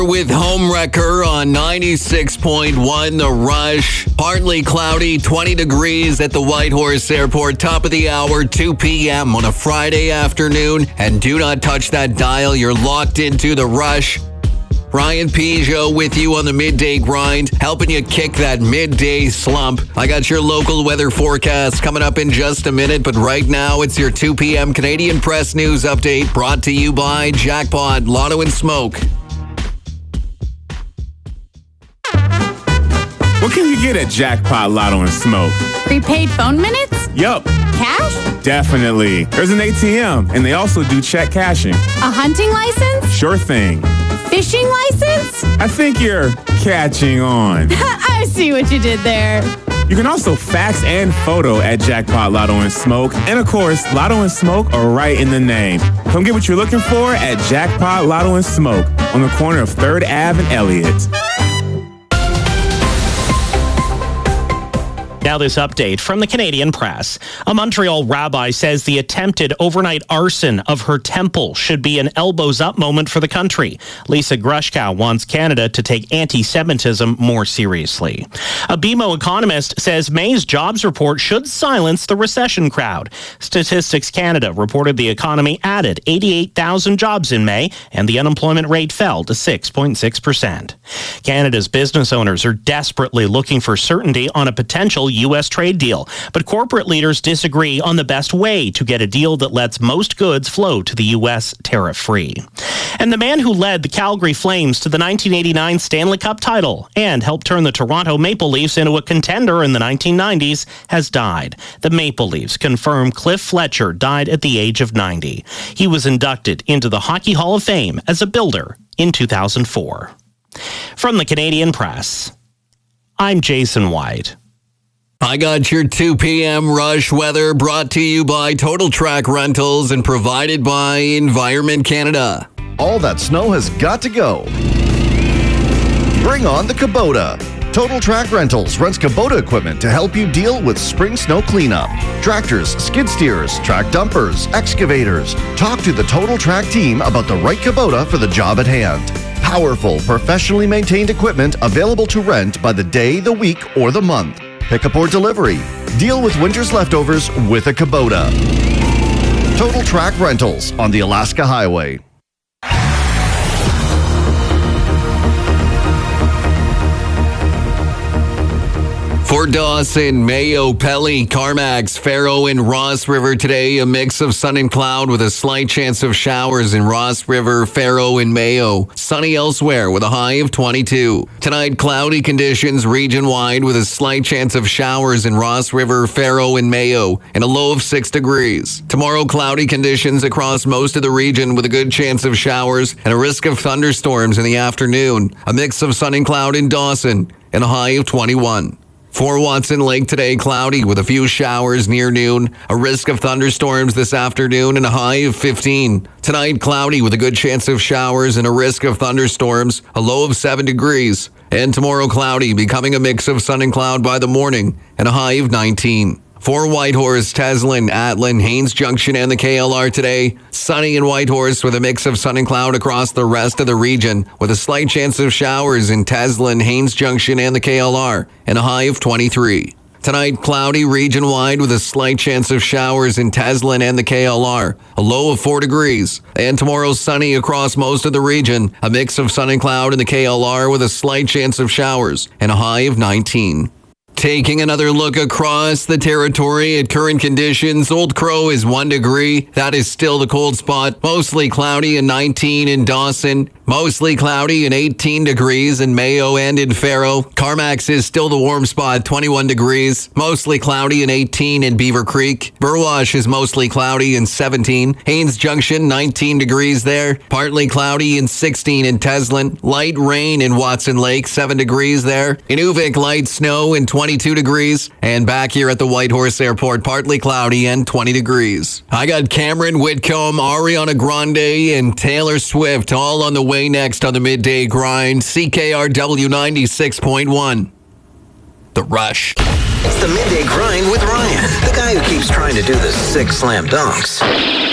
With Homewrecker on 96.1 The Rush. Partly cloudy, 20 degrees at the Whitehorse Airport. Top of the hour, 2 p.m. on a Friday afternoon. And do not touch that dial. You're locked into The Rush. Ryan Peugeot with you on the midday grind, helping you kick that midday slump. I got your local weather forecast coming up in just a minute, but right now it's your 2 p.m. Canadian Press News update brought to you by Jackpot, Lotto and Smoke. What can you get at Jackpot, Lotto and Smoke? Prepaid phone minutes? Yup. Cash? Definitely. There's an ATM, and they also do check cashing. A hunting license? Sure thing. Fishing license? I think you're catching on. I see what you did there. You can also fax and photo at Jackpot, Lotto and Smoke. And of course, Lotto and Smoke are right in the name. Come get what you're looking for at Jackpot, Lotto and Smoke on the corner of 3rd Ave and Elliott. Now this update from the Canadian Press. A Montreal rabbi says the attempted overnight arson of her temple should be an elbows-up moment for the country. Lisa Grushkow wants Canada to take anti-Semitism more seriously. A BMO economist says May's jobs report should silence the recession crowd. Statistics Canada reported the economy added 88,000 jobs in May, and the unemployment rate fell to 6.6%. Canada's business owners are desperately looking for certainty on a potential U.S. trade deal, but corporate leaders disagree on the best way to get a deal that lets most goods flow to the U.S. tariff-free. And the man who led the Calgary Flames to the 1989 Stanley Cup title and helped turn the Toronto Maple Leafs into a contender in the 1990s has died. The Maple Leafs confirm Cliff Fletcher died at the age of 90. He was inducted into the Hockey Hall of Fame as a builder in 2004. From the Canadian Press, I'm Jason White. I got your 2 p.m. rush weather brought to you by Total Track Rentals and provided by Environment Canada. All that snow has got to go. Bring on the Kubota. Total Track Rentals rents Kubota equipment to help you deal with spring snow cleanup. Tractors, skid steers, track dumpers, excavators. Talk to the Total Track team about the right Kubota for the job at hand. Powerful, professionally maintained equipment available to rent by the day, the week, or the month. Pickup or delivery. Deal with winter's leftovers with a Kubota. Total Track Rentals on the Alaska Highway. For Dawson, Mayo, Pelly, Carmax, Faro, and Ross River today, a mix of sun and cloud with a slight chance of showers in Ross River, Faro, and Mayo. Sunny elsewhere with a high of 22. Tonight, cloudy conditions region-wide with a slight chance of showers in Ross River, Faro, and Mayo, and a low of 6 degrees. Tomorrow, cloudy conditions across most of the region with a good chance of showers and a risk of thunderstorms in the afternoon. A mix of sun and cloud in Dawson, and a high of 21. For Watson Lake today, cloudy with a few showers near noon, a risk of thunderstorms this afternoon, and a high of 15. Tonight, cloudy with a good chance of showers and a risk of thunderstorms, a low of 7 degrees. And tomorrow, cloudy, becoming a mix of sun and cloud by the morning, and a high of 19. For Whitehorse, Teslin, Atlin, Haines Junction, and the KLR today, sunny in Whitehorse with a mix of sun and cloud across the rest of the region, with a slight chance of showers in Teslin, Haines Junction, and the KLR, and a high of 23. Tonight, cloudy region-wide with a slight chance of showers in Teslin and the KLR, a low of 4 degrees. And tomorrow, sunny across most of the region, a mix of sun and cloud in the KLR with a slight chance of showers, and a high of 19. Taking another look across the territory at current conditions, Old Crow is 1 degree. That is still the cold spot. Mostly cloudy and 19 in Dawson. Mostly cloudy and 18 degrees in Mayo and in Faro. Carmax is still the warm spot, 21 degrees. Mostly cloudy and 18 in Beaver Creek. Burwash is mostly cloudy and 17. Haines Junction, 19 degrees there. Partly cloudy and 16 in Teslin. Light rain in Watson Lake, 7 degrees there. In Uvik, light snow and 22 degrees. And back here at the Whitehorse Airport, partly cloudy and 20 degrees. I got Cameron Whitcomb, Ariana Grande, and Taylor Swift all on the way next on the Midday Grind. CKRW 96.1. The Rush. It's the Midday Grind with Ryan, the guy who keeps trying to do the 6 slam dunks.